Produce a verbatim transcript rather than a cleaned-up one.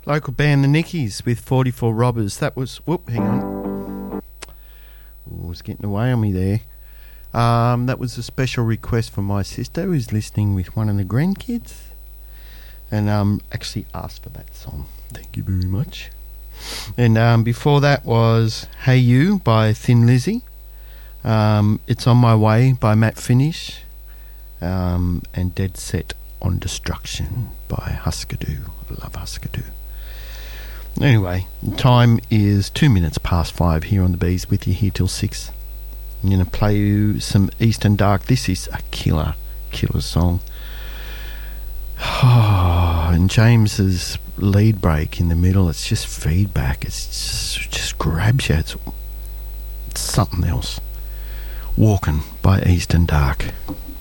Local band The Nickies with forty-four Robbers. That was... Whoop, hang on. Ooh, it was getting away on me there. Um, that was a special request from my sister who's listening with one of the grandkids. And um, actually asked for that song. Thank you very much. And um, before that was Hey You by Thin Lizzy. Um, It's On My Way by Matt Finish. Um, and Dead Set on Destruction by Husker Du. I love Husker Du. Anyway, time is two minutes past five here on the Bees with you here till six. I'm going to play you some Eastern Dark. This is a killer, killer song. Oh, and James's lead break in the middle, it's just feedback. It's just, just grabs you. It's, it's something else. Walking by Eastern Dark.